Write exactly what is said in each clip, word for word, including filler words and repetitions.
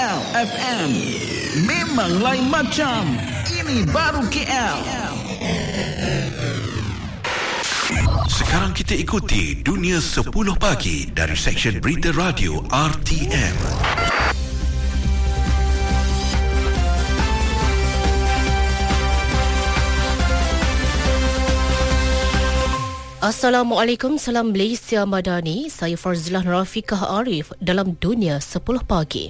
L F M. Memang lain macam. Ini baru K L. Sekarang kita ikuti Dunia sepuluh Pagi dari Seksyen Berita Radio R T M. Assalamualaikum, salam Malaysia Madani. Saya Farzilah Rafiqah Arif dalam Dunia sepuluh Pagi.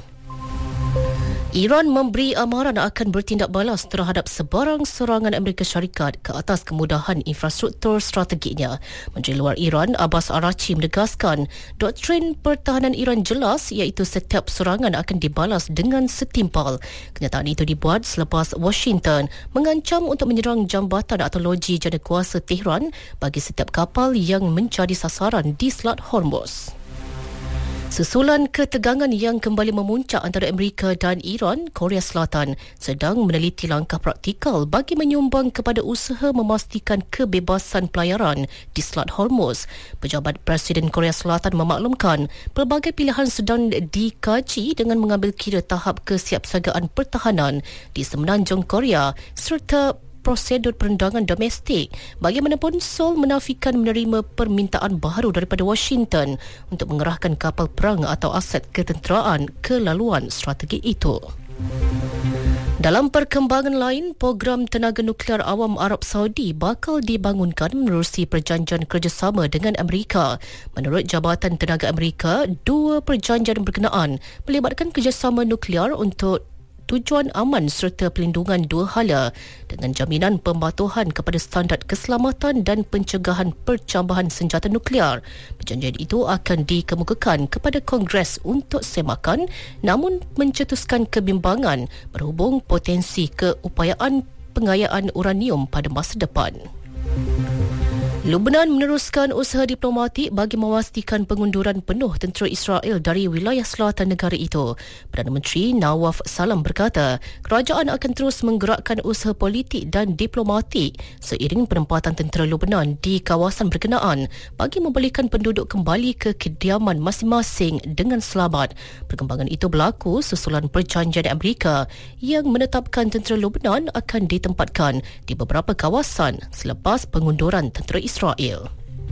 Iran memberi amaran akan bertindak balas terhadap sebarang serangan Amerika Syarikat ke atas kemudahan infrastruktur strateginya. Menteri Luar Iran Abbas Araghchi menegaskan doktrin pertahanan Iran jelas, iaitu setiap serangan akan dibalas dengan setimpal. Kenyataan itu dibuat selepas Washington mengancam untuk menyerang jambatan atau loji janakuasa Tehran bagi setiap kapal yang menjadi sasaran di Selat Hormuz. Susulan ketegangan yang kembali memuncak antara Amerika dan Iran, Korea Selatan sedang meneliti langkah praktikal bagi menyumbang kepada usaha memastikan kebebasan pelayaran di Selat Hormuz. Pejabat Presiden Korea Selatan memaklumkan pelbagai pilihan sedang dikaji dengan mengambil kira tahap kesiapsiagaan pertahanan di semenanjung Korea serta prosedur perendangan domestik. Bagaimanapun, Seoul menafikan menerima permintaan baru daripada Washington untuk mengerahkan kapal perang atau aset ketenteraan ke laluan strategi itu. Dalam perkembangan lain, program tenaga nuklear awam Arab Saudi bakal dibangunkan menerusi perjanjian kerjasama dengan Amerika. Menurut Jabatan Tenaga Amerika, dua perjanjian berkenaan melibatkan kerjasama nuklear untuk tujuan aman serta pelindungan dua hala dengan jaminan pematuhan kepada standard keselamatan dan pencegahan percambahan senjata nuklear. Perjanjian itu akan dikemukakan kepada Kongres untuk semakan, namun mencetuskan kebimbangan berhubung potensi keupayaan pengayaan uranium pada masa depan. Lebanon meneruskan usaha diplomatik bagi memastikan pengunduran penuh tentera Israel dari wilayah selatan negara itu. Perdana Menteri Nawaf Salam berkata, kerajaan akan terus menggerakkan usaha politik dan diplomatik seiring penempatan tentera Lebanon di kawasan berkenaan bagi membalikkan penduduk kembali ke kediaman masing-masing dengan selamat. Perkembangan itu berlaku susulan perjanjian Amerika yang menetapkan tentera Lebanon akan ditempatkan di beberapa kawasan selepas pengunduran tentera Israel. Israel.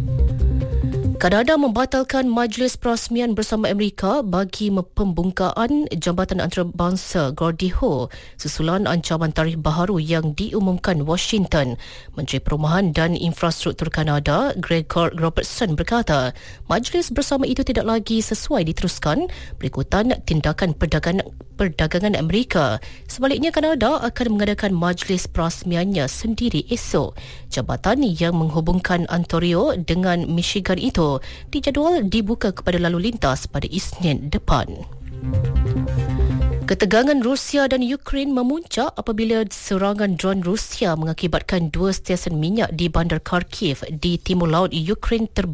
Kanada membatalkan majlis perasmian bersama Amerika bagi pembungkaan Jambatan Antarabangsa Gordie Howe susulan ancaman tarif baharu yang diumumkan Washington. Menteri Perumahan dan Infrastruktur Kanada Gregor Robertson berkata, majlis bersama itu tidak lagi sesuai diteruskan berikutan tindakan perdagangan perdagangan Amerika. Sebaliknya, Kanada akan mengadakan majlis perasmiannya sendiri esok. Jabatan yang menghubungkan Ontario dengan Michigan itu dijadual dibuka kepada lalu lintas pada Isnin depan. Ketegangan Rusia dan Ukraine memuncak apabila serangan dron Rusia mengakibatkan dua stesen minyak di bandar Kharkiv di timur laut Ukraine terbakar